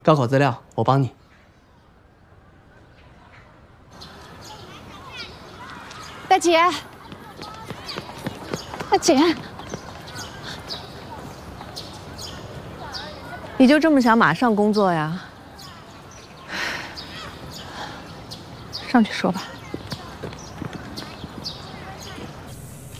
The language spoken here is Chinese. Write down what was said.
高考资料我帮你。 大姐，大姐， 你就这么想马上工作呀？ 上去说吧。